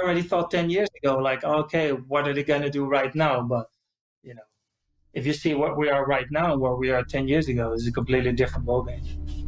already thought 10 years ago, like, okay, what are they going to do right now? But, you know, if you see what we are right now and where we are 10 years ago, it's a completely different ballgame.